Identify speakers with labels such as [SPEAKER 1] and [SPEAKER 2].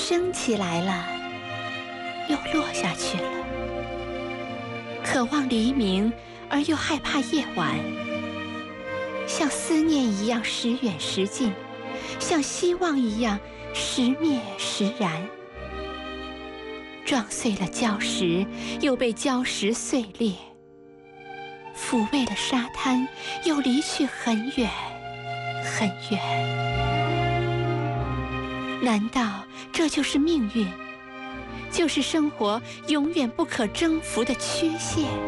[SPEAKER 1] 升起来了，又落下去了。渴望黎明，而又害怕夜晚，像思念一样时远时近，像希望一样时灭时燃。撞碎了礁石，又被礁石碎裂，抚慰了沙滩，又离去很远很远。难道这就是命运？就是生活永远不可征服的缺陷？